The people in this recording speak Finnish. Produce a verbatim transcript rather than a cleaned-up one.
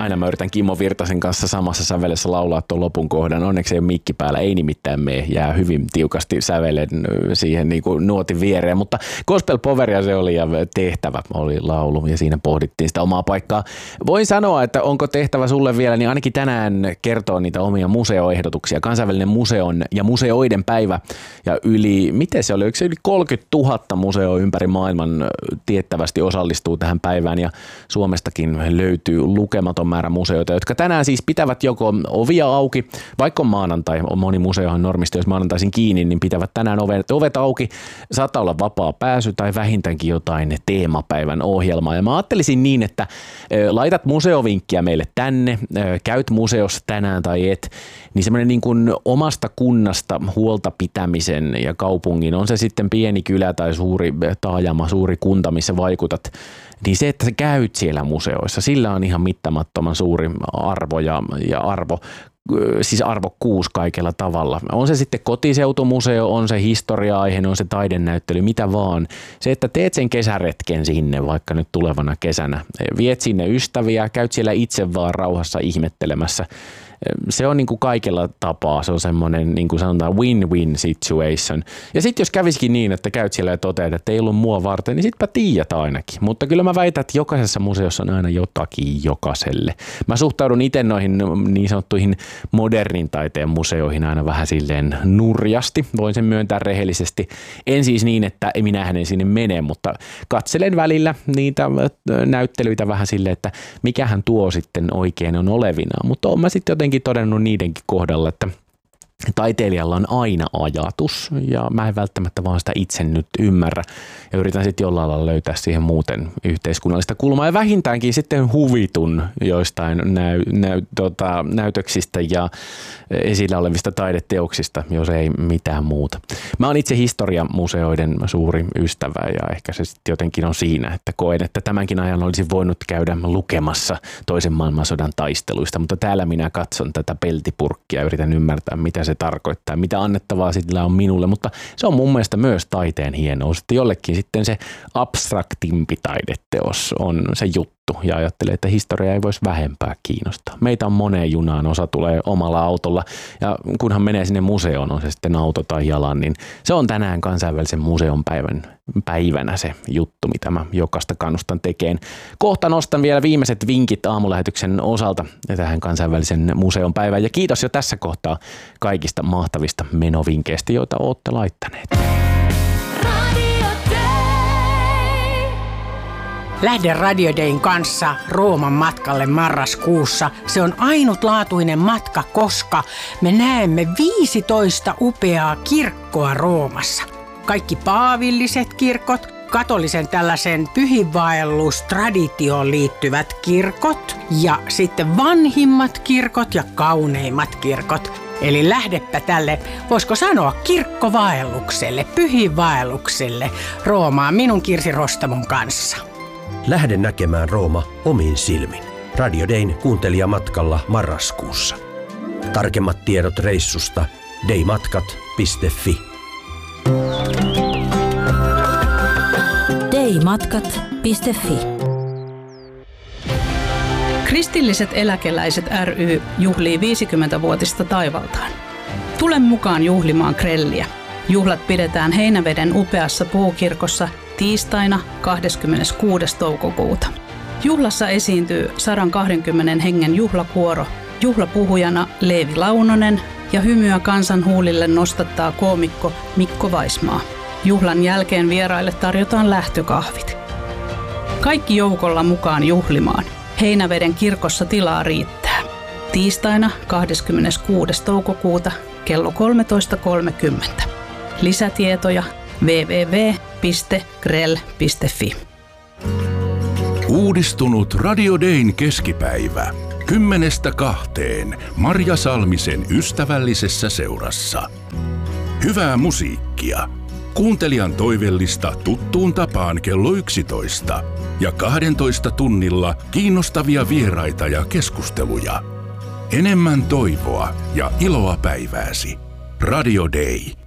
aina mä yritän Kimmo Virtasen kanssa samassa sävelessä laulaa tuon lopun kohdan. Onneksi ei ole mikki päällä, ei nimittäin mene, jää hyvin tiukasti sävelen siihen niin kuin nuotin viereen, mutta Gospel Poweria se oli ja tehtävä oli laulu ja siinä pohdittiin sitä omaa paikkaa. Voin sanoa, että onko tehtävä sulle vielä, niin ainakin tänään kertoo niitä omia museoehdotuksia. Kansainvälinen museon ja museoiden päivä ja yli, miten se oli, yksi yli kolmekymmentätuhatta museoa ympäri maailman tiettävästi osallistuu tähän päivään ja Suomestakin löytyy lukematon määrä museoita, jotka tänään siis pitävät joko ovia auki, vaikka on maanantai, moni museohan normisti, jos maanantaisin kiinni, niin pitävät tänään ovet, ovet auki, saattaa olla vapaa pääsy tai vähintäänkin jotain teemapäivän ohjelmaa. Ja mä ajattelisin niin, että laitat museovinkkiä meille tänne, käyt museossa tänään tai et, niin semmoinen niin kuin omasta kunnasta huolta pitämisen ja kaupungin, on se sitten pieni kylä tai suuri taajama, suuri kunta, missä vaikutat, niin se, että sä käyt siellä museoissa, sillä on ihan mittamattoman suuri arvo ja, ja arvo, siis arvokkuus kaikella tavalla. On se sitten kotiseutumuseo, on se historia-aihe, on se taidenäyttely, mitä vaan. Se, että teet sen kesäretken sinne vaikka nyt tulevana kesänä, viet sinne ystäviä, käyt siellä itse vaan rauhassa ihmettelemässä. Se on niin kuin kaikella tapaa, se on semmoinen niin kuin sanotaan win-win situation. Ja sitten jos kävisikin niin, että käyt siellä ja toteat, että ei ollut mua varten, niin sitpä tiedät ainakin. Mutta kyllä mä väitän, että jokaisessa museossa on aina jotakin jokaiselle. Mä suhtaudun itse noihin niin sanottuihin modernin taiteen museoihin aina vähän silleen nurjasti. Voin sen myöntää rehellisesti. En siis niin, että minähän en sinne mene, mutta katselen välillä niitä näyttelyitä vähän silleen, että mikähän tuo sitten oikein on olevinaan. Mutta on mä sitten jotenkin todennut niidenkin kohdalla, että taiteilijalla on aina ajatus ja mä en välttämättä vaan sitä itse nyt ymmärrä ja yritän sitten jollain lailla löytää siihen muuten yhteiskunnallista kulmaa ja vähintäänkin sitten huvitun joistain näy, näy, tota, näytöksistä ja esillä olevista taideteoksista, jos ei mitään muuta. Mä oon itse historiamuseoiden suuri ystävä ja ehkä se sitten jotenkin on siinä, että koen, että tämänkin ajan olisin voinut käydä lukemassa toisen maailmansodan taisteluista, mutta täällä minä katson tätä peltipurkkia ja yritän ymmärtää, mitä se tarkoittaa, mitä annettavaa sillä on minulle, mutta se on mun mielestä myös taiteen hienous, että jollekin sitten se abstraktimpi taideteos on se juttu ja ajattelee, että historia ei voisi vähempää kiinnostaa. Meitä on moneen junaan, osa tulee omalla autolla ja kunhan menee sinne museoon, on se sitten auto tai jalan, niin se on tänään kansainvälisen museon päivän, päivänä se juttu, mitä mä jokaista kannustan tekemään. Kohta nostan vielä viimeiset vinkit aamulähetyksen osalta tähän kansainvälisen museon päivään ja kiitos jo tässä kohtaa kaikista mahtavista menovinkkeistä, joita olette laittaneet. Lähde Radio Dayn kanssa Rooman matkalle marraskuussa. Se on ainutlaatuinen matka, koska me näemme viisitoista upeaa kirkkoa Roomassa. Kaikki paavilliset kirkot, katolisen tällaisen pyhinvaellustraditioon liittyvät kirkot ja sitten vanhimmat kirkot ja kauneimmat kirkot. Eli lähdepä tälle, voisiko sanoa kirkkovaellukselle, pyhinvaellukselle Roomaan minun Kirsi Rostamon kanssa. Lähde näkemään Rooma omin silmin. Radio Dayn kuuntelijamatkalla marraskuussa. Tarkemmat tiedot reissusta daymatkat piste fi. daymatkat piste fi. Kristilliset eläkeläiset ry juhlii viisikymmentävuotista taivaltaan. Tule mukaan juhlimaan grelliä. Juhlat pidetään Heinäveden upeassa puukirkossa tiistaina kahdeskymmeneskuudes toukokuuta. Juhlassa esiintyy sata kaksikymmentä hengen juhlakuoro, juhlapuhujana Leevi Launonen ja hymyä kansan huulille nostattaa koomikko Mikko Vaismaa. Juhlan jälkeen vieraille tarjotaan lähtökahvit. Kaikki joukolla mukaan juhlimaan. Heinäveden kirkossa tilaa riittää. Tiistaina kahdeskymmeneskuudes toukokuuta kello kolmetoista kolmekymmentä. Lisätietoja double-u double-u double-u piste grell piste fi. Uudistunut Radio Dayn keskipäivä. Kymmenestä kahteen Marja Salmisen ystävällisessä seurassa. Hyvää musiikkia. Kuuntelijan toivellista tuttuun tapaan kello yksitoista. Ja kahdentoista tunnilla kiinnostavia vieraita ja keskusteluja. Enemmän toivoa ja iloa päivääsi. Radio Day.